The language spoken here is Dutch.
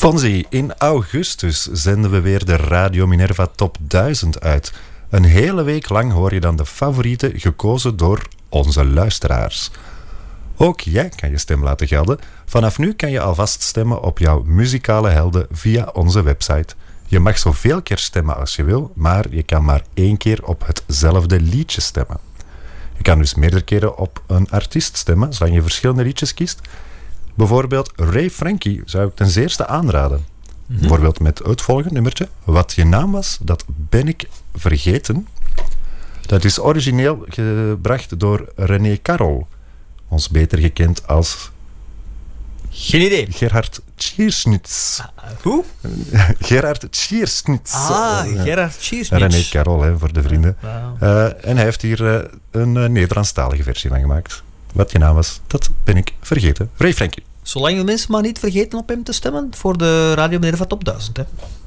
Fonzie, in augustus zenden we weer de Radio Minerva Top 1000 uit. Een hele week lang hoor je dan de favorieten gekozen door onze luisteraars. Ook jij kan je stem laten gelden. Vanaf nu kan je alvast stemmen op jouw muzikale helden via onze website. Je mag zoveel keer stemmen als je wil, maar je kan maar 1 keer op hetzelfde liedje stemmen. Je kan dus meerdere keren op een artiest stemmen, zolang je verschillende liedjes kiest. Bijvoorbeeld Ray Frankie zou ik ten zeerste aanraden. Bijvoorbeeld met het volgende nummertje. Wat je naam was, dat ben ik vergeten. Dat is origineel gebracht door René Carol. Ons beter gekend als... Geen idee. Gerhard Tschierschnitz. Hoe? Gerhard Tschierschnitz. Gerhard Tschierschnitz. René Carol, voor de vrienden. Wow. En hij heeft hier een Nederlandstalige versie van gemaakt. Wat je naam was, dat ben ik vergeten. Ray Frankie. Zolang de mensen maar niet vergeten op hem te stemmen voor de Radio Minerva Top 1000. Hè.